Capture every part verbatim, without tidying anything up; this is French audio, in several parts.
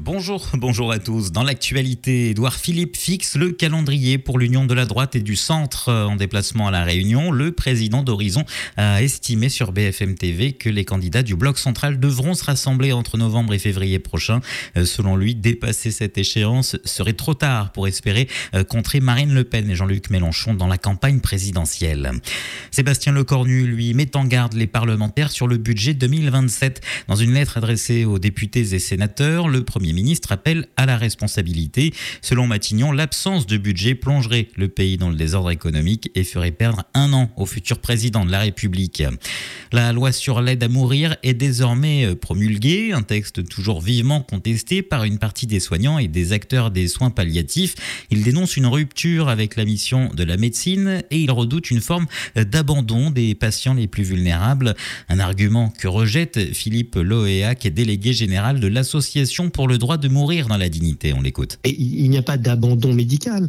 Bonjour, bonjour à tous. Dans l'actualité, Édouard Philippe fixe le calendrier pour l'union de la droite et du centre. En déplacement à La Réunion, le président d'Horizon a estimé sur B F M T V que les candidats du bloc central devront se rassembler entre novembre et février prochain. Selon lui, dépasser cette échéance serait trop tard pour espérer contrer Marine Le Pen et Jean-Luc Mélenchon dans la campagne présidentielle. Sébastien Lecornu, lui, met en garde les parlementaires sur le budget deux mille vingt-sept. Dans une lettre adressée aux députés et sénateurs, le Premier ministre appelle à la responsabilité. Selon Matignon, l'absence de budget plongerait le pays dans le désordre économique et ferait perdre un an au futur président de la République. La loi sur l'aide à mourir est désormais promulguée, un texte toujours vivement contesté par une partie des soignants et des acteurs des soins palliatifs. Il dénonce une rupture avec la mission de la médecine et il redoute une forme d'abandon des patients les plus vulnérables. Un argument que rejette Philippe Lohéac, délégué général de l'Association pour le droit de mourir dans la dignité. On l'écoute. Et il n'y a pas d'abandon médical.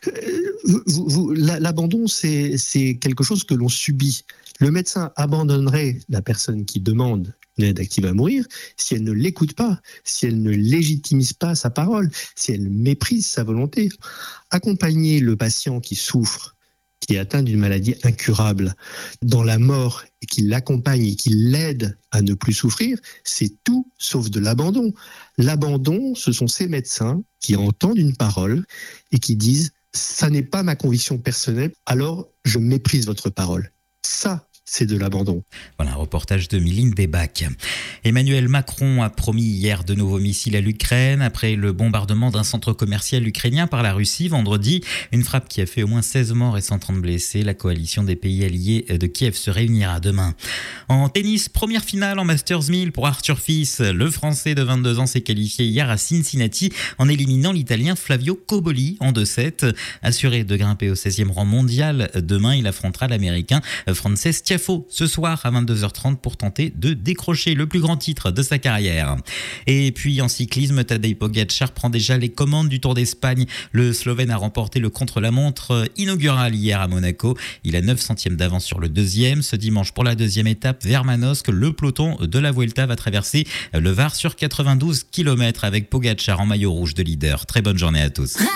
Vous, vous, l'abandon, c'est, c'est quelque chose que l'on subit. Le médecin abandonnerait la personne qui demande une aide active à mourir si elle ne l'écoute pas, si elle ne légitimise pas sa parole, si elle méprise sa volonté. Accompagner le patient qui souffre, qui est atteint d'une maladie incurable, dans la mort, et qui l'accompagne et qui l'aide à ne plus souffrir, c'est tout sauf de l'abandon. L'abandon, ce sont ces médecins qui entendent une parole et qui disent « ça n'est pas ma conviction personnelle, alors je méprise votre parole ». Ça, c'est de l'abandon. Voilà un reportage de Miline Desbacs. Emmanuel Macron a promis hier de nouveaux missiles à l'Ukraine après le bombardement d'un centre commercial ukrainien par la Russie vendredi. Une frappe qui a fait au moins seize morts et cent trente blessés. La coalition des pays alliés de Kiev se réunira demain. En tennis, première finale en Masters mille pour Arthur Fils. Le Français de vingt-deux ans s'est qualifié hier à Cincinnati en éliminant l'Italien Flavio Cobolli en deux sept. Assuré de grimper au seizième rang mondial, demain il affrontera l'Américain Frances Tiafoe ce soir à vingt-deux heures trente pour tenter de décrocher le plus grand titre de sa carrière. Et puis en cyclisme, Tadej Pogačar prend déjà les commandes du Tour d'Espagne. Le Slovène a remporté le contre-la-montre inaugural hier à Monaco. Il a neuf centièmes d'avance sur le deuxième. Ce dimanche, pour la deuxième étape vers Manosque, le peloton de la Vuelta va traverser le Var sur quatre-vingt-douze kilomètres avec Pogačar en maillot rouge de leader. Très bonne journée à tous.